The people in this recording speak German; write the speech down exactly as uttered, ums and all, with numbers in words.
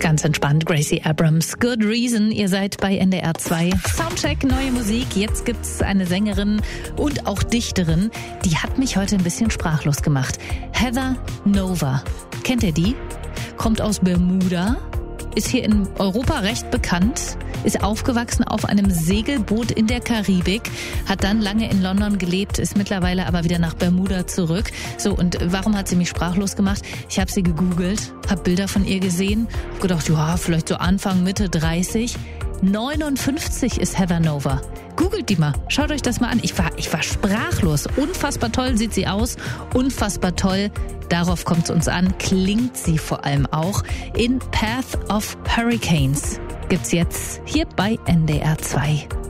Ganz entspannt, Gracie Abrams, Good Reason. Ihr seid bei N D R zwei. Soundcheck, neue Musik. Jetzt gibt's eine Sängerin und auch Dichterin. Die hat mich heute ein bisschen sprachlos gemacht. Heather Nova. Kennt ihr die? Kommt aus Bermuda. Ist hier in Europa recht bekannt, ist aufgewachsen auf einem Segelboot in der Karibik, hat dann lange in London gelebt, ist mittlerweile aber wieder nach Bermuda zurück. So, und warum hat sie mich sprachlos gemacht? Ich habe sie gegoogelt, habe Bilder von ihr gesehen, hab gedacht, ja, vielleicht so Anfang, Mitte dreißig. neunundfünfzig ist Heather Nova. Googelt die mal, schaut euch das mal an. Ich war, ich war sprachlos. Unfassbar toll sieht sie aus, unfassbar toll. Darauf kommt es uns an, klingt sie vor allem auch. In Path of Hurricanes gibt's jetzt hier bei N D R zwei.